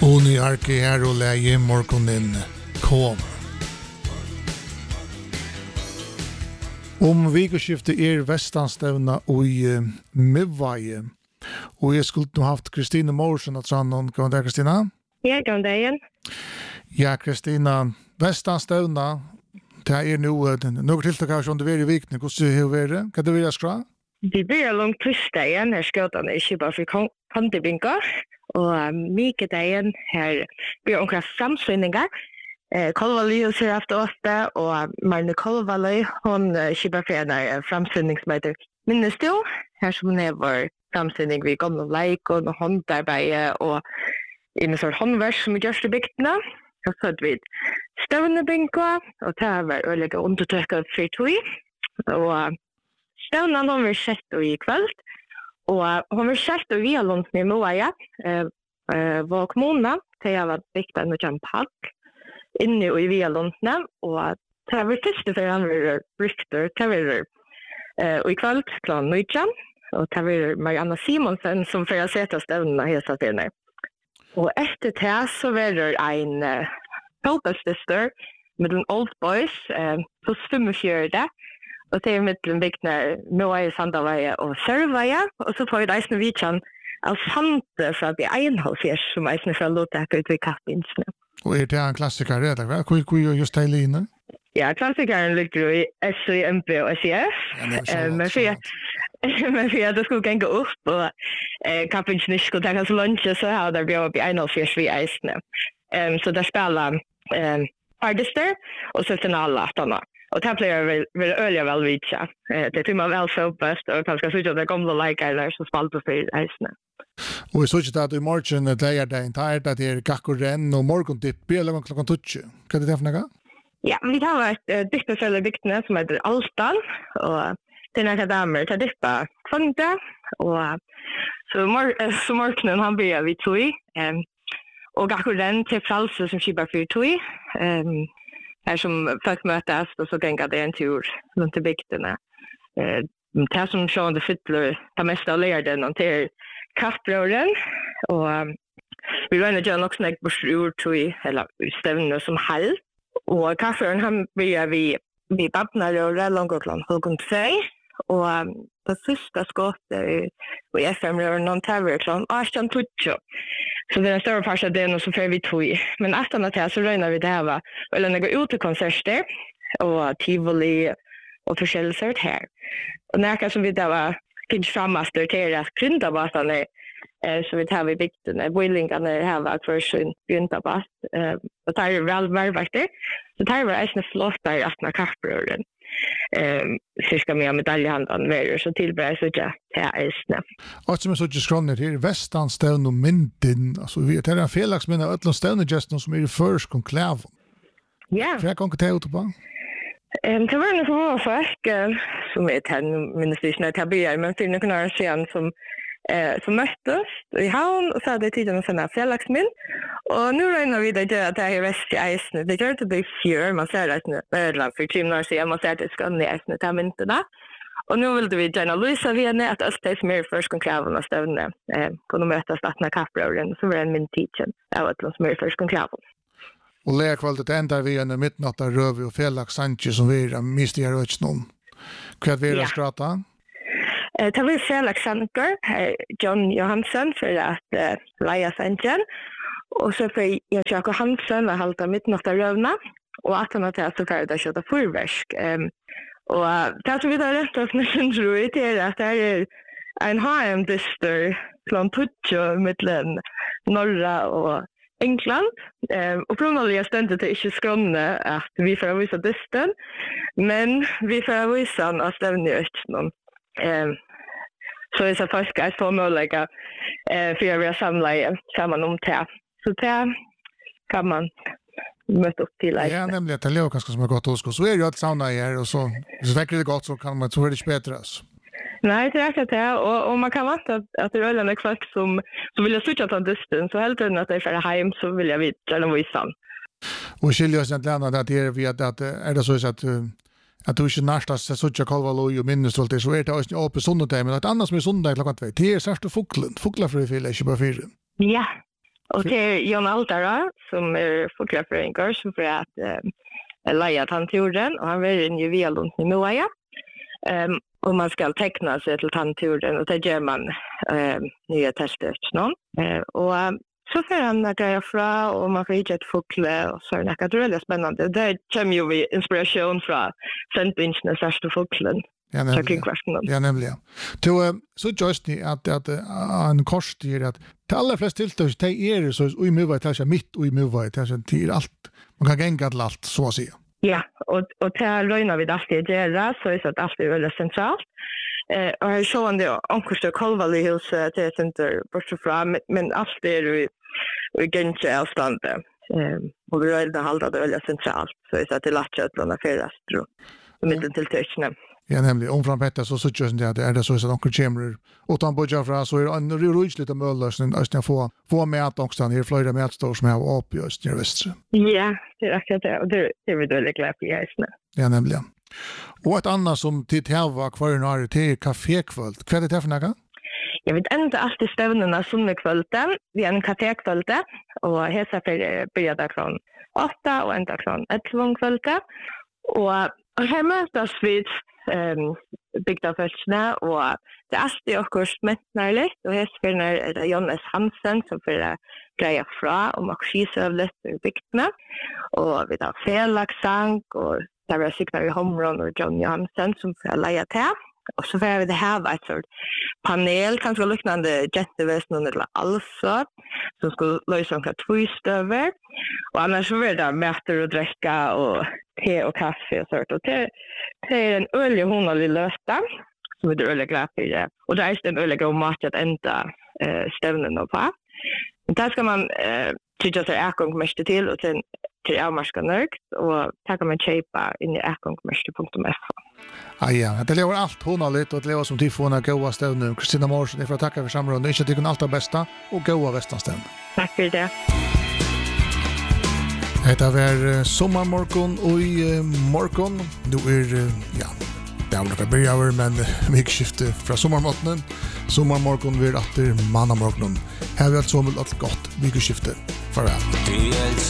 Oni Arke här och läge morgonen kom. Vikoskiftet Vestanstevna och i Midvaje. Och jag skulle nog haft Kristina Morsen att säga någon. Kan det Kristina? Ja, kan det igen. Ja, Kristina, Vestanstevna. Det är nu något tilltag som det är i vikten. Hur är det? Kan det vara skra? Det blir långt tisdag igen. Här ska jag inte bara för kantebinka. Och mycket dagen här blir omkring framsynningar. Kolvali har haft ofta och Marne Kolvali hon skipar för en framsynning som heter Minnes du? Här som är vår framsynning vid gamla lejkon och håndarbete och en sort håndverk som görs i bygderna. Och så hade vi stövnebinka och det här var öliga undertryckat för tog. Och stövnan har vi sett i kväll. Och hon har sett i Vialunds med Moaja. Var kommunen till jag var byggt en och park inne i Vialundsna. Och det var först för han var rykter. Det var i kväll klar 9. Och det var Marianna Simonsen som för att sätta stövnarna hela tiden. Och efter det så var det en fotbollssyster med en Old Boys på 45. Och det är mittlen byggna Moaja, Sandaveje och Sörveje. Och så får jag reisende vidtjen av Sante för att bli Einhalsfjärs som reisende för att låta ut vid kappinskene. Och är det en klassiker redan? Hur gör just det linje? Ja, klassikeren ligger i SCMP och SEF. Men för att det skulle gänga upp och kappinskene skulle ta så lunch så här där blir vi Einhalsfjärs vid eisne. Så där spelar artister och så finala attarna. Och det blir öliga väl vidtja. Det är man väl så bäst och man ska se att det gamla läkare som spaltar för eisne. Och så att det i morgon det är det inte att det är kakkoren och morgontipp eller klockan 12. Kan det för något? Ja, vi har ett dyktefälle bygtene som heter Alstan och den här damer tar dippa kvanta och så morgonen han blir vid tog och kakkoren till fralse som skipar för tog. Här som folk mötas och så gänga det en tur runt i bygderna. Det som Sean de Fittler tar mest av lärden till kaffbröden och vi röjnar John också när ur tog eller stävner som hall. Och kaffbröden han börjar vi babbnar och Rellongotland Hulkund 2 och det sista skottet i FM-rören någon tävlarklan Ashton Tuccio. Så det är en större part av den och så får vi tog. Men efter att det så röjnar vi det här va. Eller när vi går ut i konserter och tivoli och försäljelsert här. Och när som vi där var finns framaster till deras gründabatarna så vi tar vi bygden boilingarna här var för sin gründabat. Och det är väl värvakter. Så det här var en flott där att när kaffbröden. Cirka med medaljhandan mer så tillbörjar så det är isne. Och som är så just skrånet här Vestanstevn och Mynden alltså vi det är en felaxminne av alla stevnegesten som är i först konklav. Ja. För jag kan inte ta ut på. Det var en så folk som är ten ministeriet här börjar men för några sen som möttes i havn och så hade tiden och såna felaxmin och nu räknar vi det att det är väst i isen. Det gör det fjör man ser att Öland för timar så man ser att det ska ner isen ta minterna. Och nu vill vi gärna Luisa vene att östes mer först konklaven och stövne kunna mötas statna kaffbröden så var en min teachen av att de mer först konklaven. Och lärkväldet ändar vi en mittnatta röv och felax Sanchez som vi är mistiga rötsnån. Kvart vi är skrata? Det var Felix Sanker, John Johansson för att leja Sanchen. Och så för Jakob Hansen att hålla mittnatta rövna. Och att han har så för att köta förvärsk. Och det som vi har rätt att nästan roligt är att det är en HM-dyster från Tuccio mittlen norra och England. Och från ständigt det inte skrånne att vi får visa dysten. Men vi får visa att stävna i östnån. Så är så folk är så möjliga för att vi samla samman om det. Så det kan man möta upp till. Ja, nämligen att det är ganska som har gått hos oss. Så är det ju att sauna här och så väcker det gott så kan man så är det inte bättre. Nej, det är det. Och man kan vänta att det är en folk som vill jag switcha till distans. Så helt enkelt att det är för hem så vill jag vita den visan. Och skiljer oss egentligen att det är vi att är det så att du inte nästas så att jag kolvar loj och minnestrolt så är det också uppe söndag men ett annat som är söndag klockan 2. Det är särskilt fåglar för det inte bara fyra. Ja. Och till Jon Altara som folklaföreningar som för att leja tandturen och han var en juvelont i Moaja. Och man ska teckna sig till tandturen och det gör man nya tester någon. Och så får han greja fra och man får hitta ett fågel och så är det något väldigt spännande. Det kommer ju inspiration från Sandbinchen största fågeln. Ja, nämligen. Så just ni att en kost ger att till alla flesta tillstånd det är så i Muvai kanske mitt och i Muvai kanske till allt. Man kan gänga till allt så att säga. Ja, och till röjnar vi alltid göra så är det att allt är väldigt centralt. Och jag såg en del omkostör kolval i huset till center bortsifrån men allt är i gänga avståndet. Och vi röjnar halda det väldigt centralt så är det att det lättare att låna färdast i mitten till tökna. Ja, nämligen omfram Petter så just det är det så att onkel Chamber och han bodjar fra så är en rujligt av möllösning att få med att också här flöjda mätstår som har upp just i västra. Ja, det är akkurat det och det är vi väldigt glada för just. Ja, nämligen. Och ett annat som till var kvar när det är kafékväll. Vad är det för något? Jag vet inte alltid stävnerna sunnekvällen. Vi är en kafékväll och hesa börjar där från 8 och ända från 11 kvällen. Och här mötas vi bygda följtsna och det är alltid också smättnärligt och här är det Jonas Hansen som får greja fra om akskisövlet i bygdena och vi tar felagsang och där var Signar i Homron och John Johansen som får leja till och så får vi det här ett sort panel kanske liknande jätteväsen eller alltså som skulle lösa några twistöver och annars så var det mäter och dricka och te och kaffe och sånt och det är en ölig honlig lösta som är ölig glad för det och det är en ölig god mat att ända stävnen och på. Där ska man tycka sig äkong mest till och till avmarska nörgt och där kan man köpa in i äkongmester.f. Ja, det lever allt honligt och det lever som tyfona goda stävnen. Kristina Morsen, jag får tacka för samrådet. Inte tycker allt det bästa och goda västanstävnen. Tack för det. Det var sommarmorgon och i morgon. Nu det är några börjar men vikskifte från sommarmorgonen. Sommarmorgon blir efter mannamorgonen. Här vill alltså allt gott vikskifte. Farväl.